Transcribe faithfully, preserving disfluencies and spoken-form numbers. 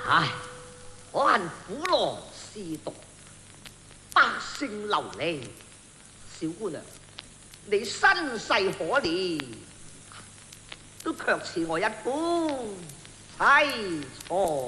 唉，可恨虎狼肆毒，百姓流離。小姑娘，你身世可憐，都卻似我一般凄楚。